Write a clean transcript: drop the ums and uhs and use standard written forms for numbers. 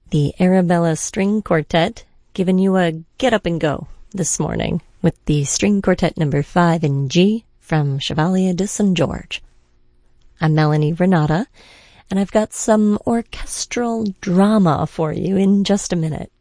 The Arabella String Quartet giving you a get up and go this morning with the String Quartet number 5 in G from Chevalier de St. George. I'm Melanie Renata, and I've got some orchestral drama for you in just a minute.